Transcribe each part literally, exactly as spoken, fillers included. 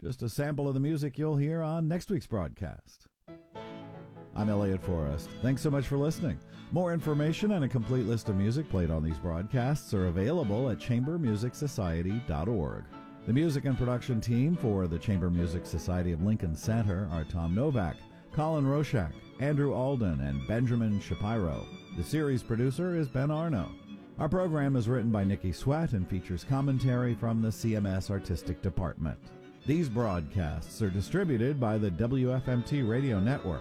Just a sample of the music you'll hear on next week's broadcast. I'm Elliot Forrest. Thanks so much for listening. More information and a complete list of music played on these broadcasts are available at chamber music society dot org. The music and production team for the Chamber Music Society of Lincoln Center are Tom Novak, Colin Roshak, Andrew Alden, and Benjamin Shapiro. The series producer is Ben Arno. Our program is written by Nikki Sweat and features commentary from the C M S Artistic Department. These broadcasts are distributed by the W F M T Radio Network.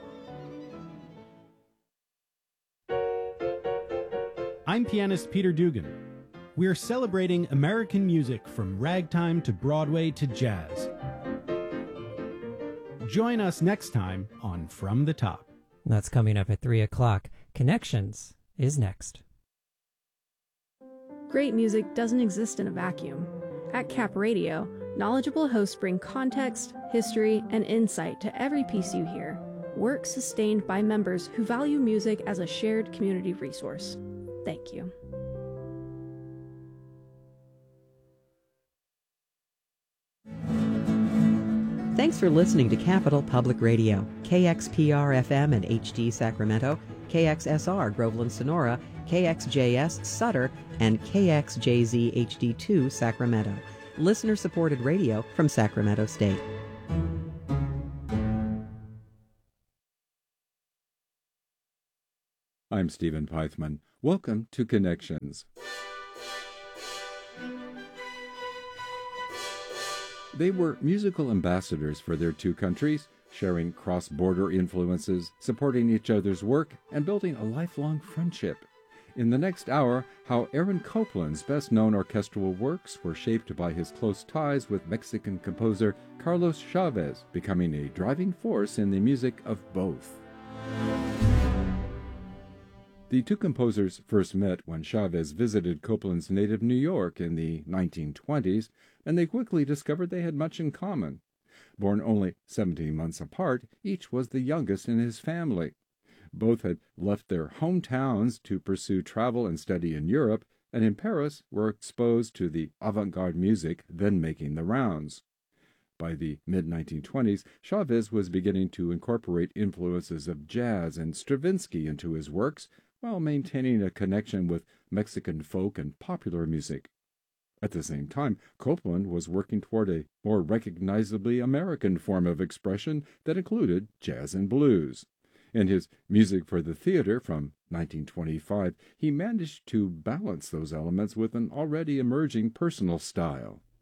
I'm pianist Peter Dugan. We're celebrating American music from ragtime to Broadway to jazz. Join us next time on From the Top. That's coming up at three o'clock. Connections is next. Great music doesn't exist in a vacuum. At Cap Radio, knowledgeable hosts bring context, history, and insight to every piece you hear. Work sustained by members who value music as a shared community resource. Thank you. Thanks for listening to Capital Public Radio, K X P R F M and H D Sacramento, K X S R Groveland Sonora, K X J S Sutter, and K X J Z H D two Sacramento. Listener-supported radio from Sacramento State. I'm Stephen Pythman. Welcome to Connections. They were musical ambassadors for their two countries, sharing cross-border influences, supporting each other's work, and building a lifelong friendship. In the next hour, how Aaron Copland's best-known orchestral works were shaped by his close ties with Mexican composer Carlos Chavez, becoming a driving force in the music of both. The two composers first met when Chavez visited Copland's native New York in the nineteen twenties, and they quickly discovered they had much in common. Born only seventeen months apart, each was the youngest in his family. Both had left their hometowns to pursue travel and study in Europe, and in Paris were exposed to the avant-garde music then making the rounds. By the mid nineteen twenties, Chavez was beginning to incorporate influences of jazz and Stravinsky into his works, while maintaining a connection with Mexican folk and popular music. At the same time, Copland was working toward a more recognizably American form of expression that included jazz and blues. In his Music for the Theater from nineteen twenty-five, he managed to balance those elements with an already emerging personal style.